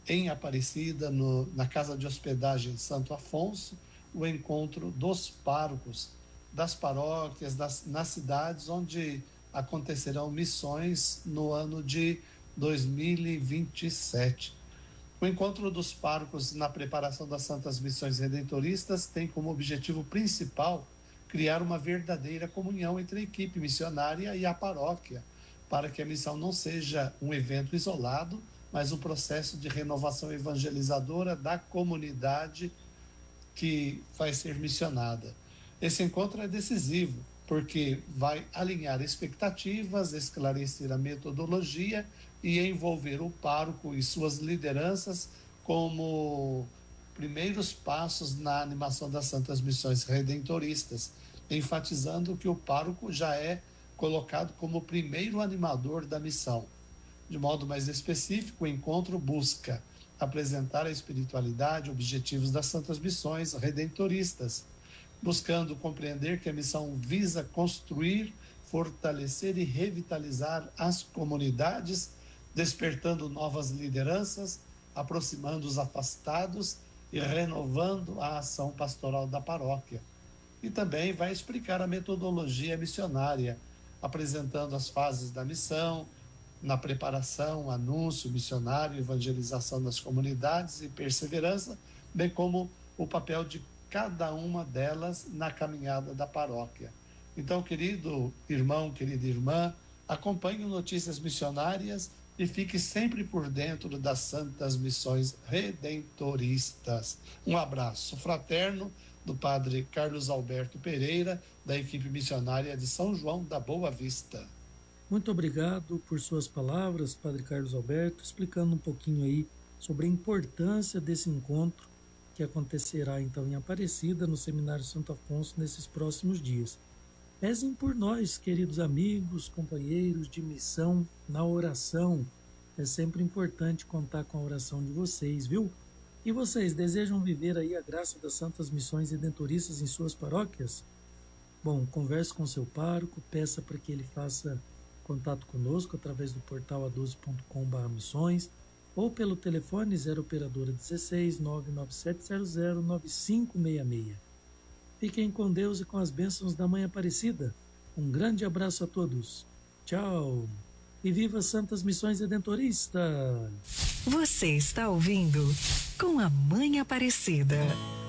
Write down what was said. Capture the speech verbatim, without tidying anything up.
em Aparecida, no, na Casa de Hospedagem Santo Afonso, o encontro dos párocos das paróquias, das, nas cidades onde acontecerão missões no ano de dois mil e vinte e sete. O encontro dos párocos na preparação das Santas Missões Redentoristas tem como objetivo principal criar uma verdadeira comunhão entre a equipe missionária e a paróquia, para que a missão não seja um evento isolado, mas um processo de renovação evangelizadora da comunidade que vai ser missionada. Esse encontro é decisivo, porque vai alinhar expectativas, esclarecer a metodologia e envolver o pároco e suas lideranças como primeiros passos na animação das Santas Missões Redentoristas, enfatizando que o pároco já é colocado como o primeiro animador da missão. De modo mais específico, o encontro busca apresentar a espiritualidade, objetivos das Santas Missões Redentoristas, buscando compreender que a missão visa construir, fortalecer e revitalizar as comunidades, despertando novas lideranças, aproximando os afastados e renovando a ação pastoral da paróquia. E também vai explicar a metodologia missionária, apresentando as fases da missão, na preparação, anúncio missionário, evangelização das comunidades e perseverança, bem como o papel de cada uma delas na caminhada da paróquia. Então, querido irmão, querida irmã, acompanhe Notícias Missionárias e fique sempre por dentro das Santas Missões Redentoristas. Um abraço fraterno do Padre Carlos Alberto Pereira, da equipe missionária de São João da Boa Vista. Muito obrigado por suas palavras, Padre Carlos Alberto, explicando um pouquinho aí sobre a importância desse encontro que acontecerá então em Aparecida, no Seminário Santo Afonso, nesses próximos dias. Rezem por nós, queridos amigos, companheiros de missão, na oração. É sempre importante contar com a oração de vocês, viu? E vocês desejam viver aí a graça das Santas Missões Redentoristas em suas paróquias? Bom, converse com seu pároco, peça para que ele faça contato conosco através do portal a doze ponto com barra missões ou pelo telefone zero operadora dezesseis, nove nove sete zero zero, nove cinco seis seis. Fiquem com Deus e com as bênçãos da Mãe Aparecida. Um grande abraço a todos. Tchau. E viva as Santas Missões Redentoristas. Você está ouvindo Com a Mãe Aparecida.